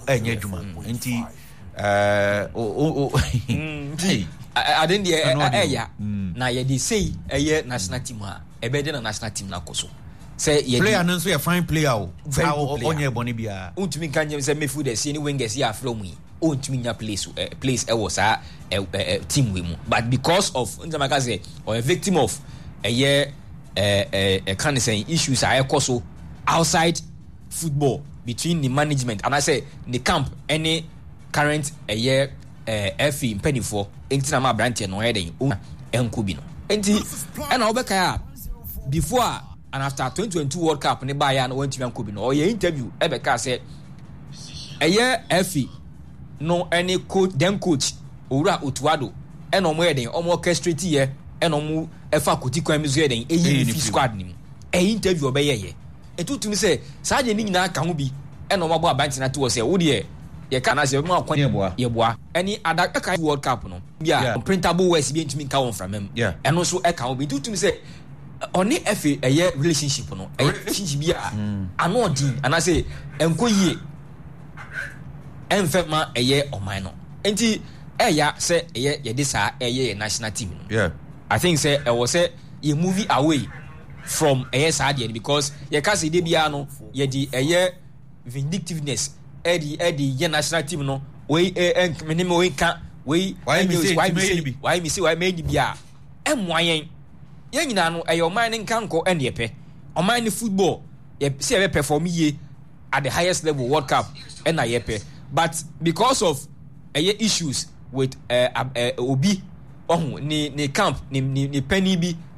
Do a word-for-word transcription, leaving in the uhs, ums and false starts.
enye adwuma nti eh o o I didn't hear yeah na ye dey say eh national team ha e be dey na national team na koso say ye player nan so ye fine player o onye boni bia untumi kan say me food dey see any wingers here from we untumi nya place place e was a team we mu but because of nzamaka say or a victim of eh eh eh can say issues are koso outside football between the management and I say the camp any current a year eh F in penny for enti na brand no heading enko bi no enti e na obeka before and after twenty twenty-two World Cup ne ba ya no wanti enko bi no o ye interview e be ka say a year F no any coach then coach Owura Otuado e no mo heading o mo orchestrate ye e no mo e fa koti kwan mi zo heading e yi fi squad ni e interview obe ye ye etutumi say sa je ni nyina ka ho bi e no mo bo abanti na to wo say wo de ye kana say mo akwan ye boa any other ka World Cup no bia printable words bi ntumi ka won from him eno so e ka obi tutumi say oni F A eye relationship no e relationship bia ano odin and I say enko yie enfe ma eye oman no enti eya say eye ye dis a eye national team no yeah I think say e was say ye movie away from eye side because ye ka say de bia no ye di eye vindictiveness Eddie Eddie ye national team no we eh me me we kan we why me say why me say why me say why me bia emwayen ye nyina no eh oman ne nkanko e ne pe oman ne football ye say e perform ye at the highest level World Cup e na ye pe but because of eh issues with uh, uh, obi ohun ni ni camp ni ni penny bi